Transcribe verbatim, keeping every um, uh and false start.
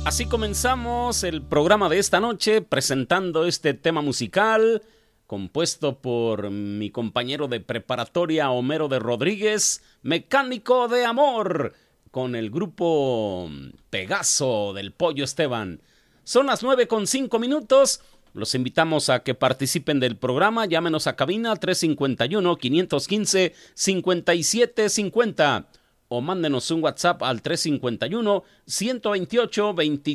Así comenzamos el programa de esta noche presentando este tema musical compuesto por mi compañero de preparatoria Homero de Rodríguez, Mecánico de Amor, con el grupo Pegaso del Pollo Esteban. Son las nueve con cinco minutos. Los invitamos a que participen del programa. Llámenos a cabina tres cinco uno, cinco uno cinco, cinco siete cinco cero o mándenos un WhatsApp al tres cinco uno, uno dos ocho, dos